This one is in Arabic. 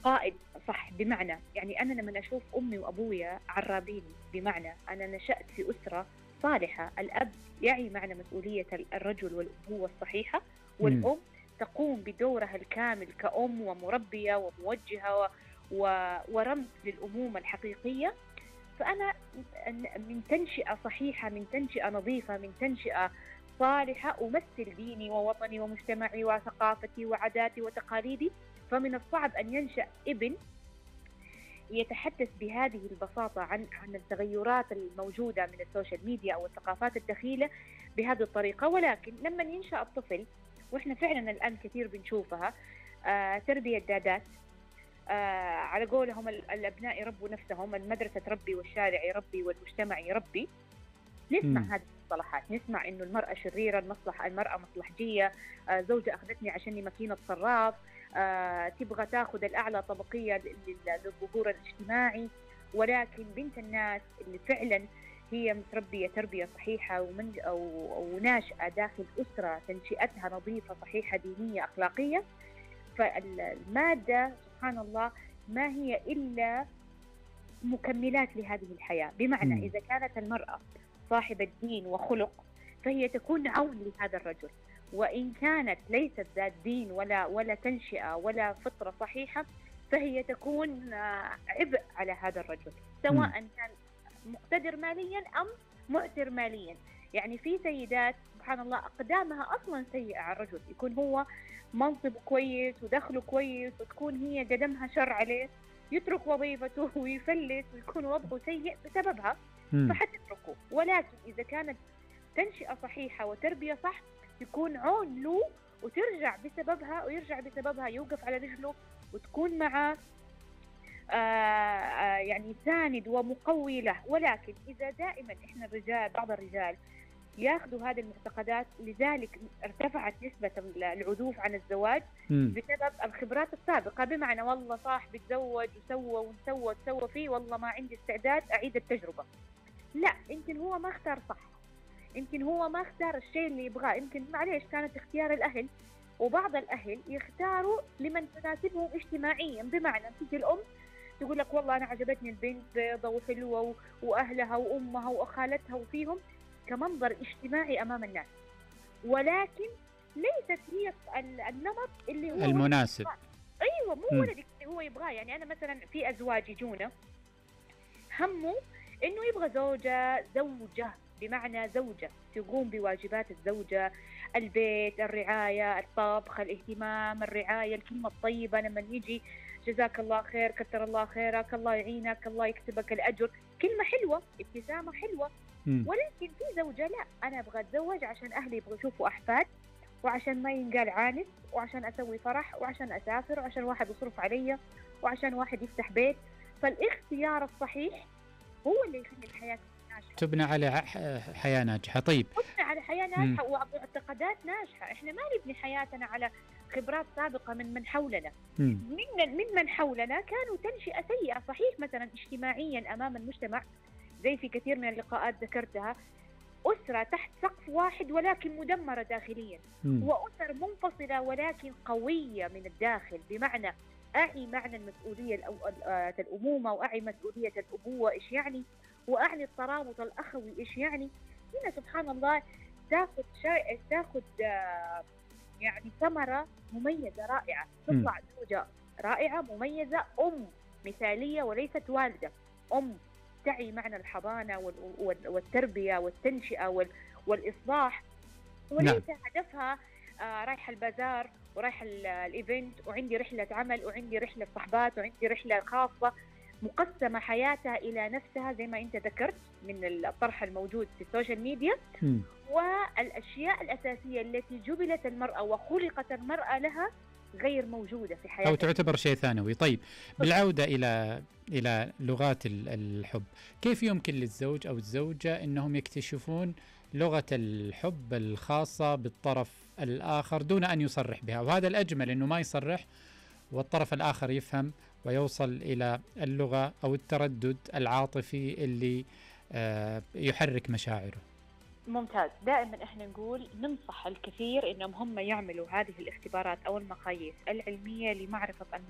قائد صح. بمعنى يعني أنا لما أشوف أمي وأبويا عرابين، بمعنى أنا نشأت في أسرة صالحة، الأب يعي معنى مسؤولية الرجل والأبوة الصحيحة، مم. والأم تقوم بدورها الكامل كأم ومربية وموجهة ورمز للأمومة الحقيقية. فأنا من تنشئة صحيحة، من تنشئة نظيفة، من تنشئة صالحة أمثل ديني ووطني ومجتمعي وثقافتي وعاداتي وتقاليدي. فمن الصعب أن ينشأ ابن يتحدث بهذه البساطة عن التغيرات الموجودة من السوشيال ميديا أو الثقافات الدخيلة بهذه الطريقة. ولكن لما ينشأ الطفل، وإحنا فعلا الآن كثير بنشوفها، تربية دادات، على قولهم الأبناء يربوا نفسهم، المدرسة تربي والشارع يربي والمجتمع يربي. نسمع مم. هذه المصطلحات، نسمع إنه المرأة شريرة، المرأة مصلحجية، زوجة أخذتني عشاني ماكينة صراف، تبغى تاخذ الأعلى طبقية للظهور الاجتماعي. ولكن بنت الناس اللي فعلا هي متربية تربية صحيحة أو ناشئة داخل أسرة تنشئتها نظيفة صحيحة دينية أخلاقية، فالمادة سبحان الله ما هي إلا مكملات لهذه الحياة. بمعنى إذا كانت المرأة صاحبة دين وخلق فهي تكون عون لهذا الرجل، وإن كانت ليست ذات دين ولا تنشئة ولا فطرة صحيحة فهي تكون عبء على هذا الرجل، سواء كان مقتدر ماليا أم مؤثر ماليا. يعني في سيدات سبحان الله أقدامها أصلا سيئة على الرجل، يكون هو منصب كويس ودخله كويس وتكون هي قدمها شر عليه، يترك وظيفته ويفلس ويكون وضعه سيء بسببها، فحتتركه. ولكن إذا كانت تنشئة صحيحة وتربية صح يكون عون له ويرجع بسببها يوقف على رجله وتكون معه يعني ساند ومقوي له. ولكن إذا دائما إحنا بعض الرجال ياخذوا هذه المعتقدات، لذلك ارتفعت نسبة العزوف عن الزواج بسبب الخبرات السابقة. بمعنى والله صاحبي تزوج وسوى فيه، والله ما عندي استعداد أعيد التجربة. لا، يمكن هو ما اختار صح، يمكن هو ما اختار الشيء اللي يبغاه، يمكن معليش كانت اختيار الأهل، وبعض الأهل يختاروا لمن تناسبهم اجتماعيا. بمعنى تيجي الأم تقول لك والله أنا عجبتني البنت بيضة وحلوة وأهلها وأمها وأخالتها وفيهم كمنظر اجتماعي أمام الناس، ولكن ليست هي النمط اللي هو المناسب. أيوة، مو ولدك اللي هو يبغاه. يعني أنا مثلا في أزواج يجونا همه إنه يبغى زوجة، بمعنى زوجة تقوم بواجبات الزوجة، البيت، الرعاية، الطبخ، الاهتمام، الرعاية، الكلمة الطيبة لما يجي جزاك الله خير، كتر الله خيرك، الله يعينك، الله يكتبك الأجر، كلمة حلوة، ابتسامة حلوة. ولكن في زوجة لا، أنا أبغى أتزوج عشان أهلي يبغوا يشوفوا أحفاد، وعشان ما ينقال عانس، وعشان أسوي فرح، وعشان أسافر، وعشان واحد يصرف علي، وعشان واحد يفتح بيت. فالاختيار الصحيح هو اللي يخلي الحياة ناجحة، تبنى على حياة ناجحة. طيب، تبنى على حياة ناجحة ومعتقدات ناجحة. إحنا ما نبني حياتنا على خبرات سابقة من حولنا. من حولنا كانوا تنشئة سيئة، صحيح مثلا اجتماعيا أمام المجتمع، زي في كثير من اللقاءات ذكرتها، أسرة تحت سقف واحد ولكن مدمرة داخليا، وأسر منفصلة ولكن قوية من الداخل. بمعنى أعي معنى المسؤولية الأمومة، وأعي مسؤولية الأبوة إيش يعني، وأعني الترابط الأخوي إيش يعني. هنا سبحان الله تاخذ يعني ثمرة مميزة رائعة، تطلع زوجة رائعة مميزة، أم مثالية وليست والدة، أم تعي معنى الحضانة والتربية والتنشئة والإصلاح، وليس هدفها رايح البازار ورايح الإيفنت وعندي رحلة عمل وعندي رحلة صحبات وعندي رحلة خاصة، مقسمة حياتها إلى نفسها زي ما أنت ذكرت من الطرح الموجود في السوشيال ميديا. والأشياء الأساسية التي جبلت المرأة وخلقت المرأة لها غير موجودة في حياتها، أو تعتبر شيء ثانوي. طيب، بالعودة إلى لغات الحب، كيف يمكن للزوج أو الزوجة أنهم يكتشفون لغة الحب الخاصة بالطرف الآخر دون أن يصرح بها؟ وهذا الأجمل، أنه ما يصرح والطرف الآخر يفهم ويوصل إلى اللغة أو التردد العاطفي اللي يحرك مشاعره. ممتاز. دائما احنا نقول ننصح الكثير انهم هم يعملوا هذه الاختبارات او المقاييس العلمية لمعرفة